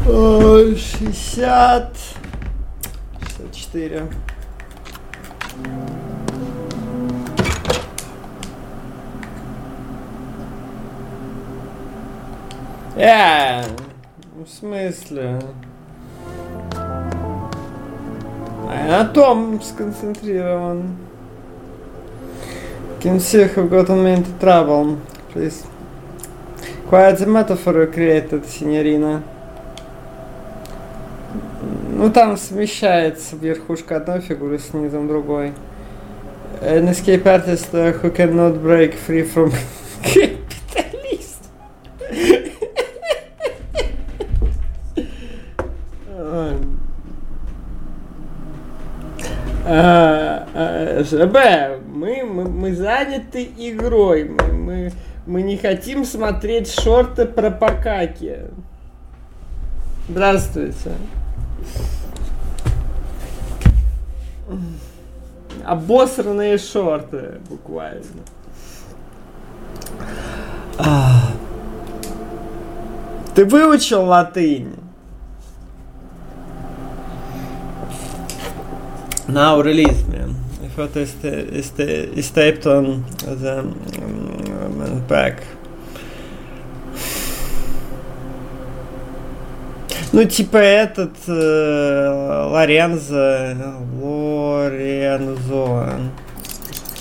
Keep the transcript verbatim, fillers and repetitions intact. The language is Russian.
Ой, шестьдесят. шестьдесят четыре. Э, в смысле? А я на том сконцентрирован. Can see who got me into trouble, please. Quite the metaphor created, signorina. Ну там смещается верхушка одной фигуры с низом другой. An escape artist who cannot break free from capitalist. Б, мы, мы, мы заняты игрой. Мы, мы, мы не хотим смотреть шорты про покаки. Здравствуйте. Обосранные шорты, буквально. А. Ты выучил латынь? Now release me. I thought I stepped on the um, back. Ну, типа этот э, Лорензо, Лорензо.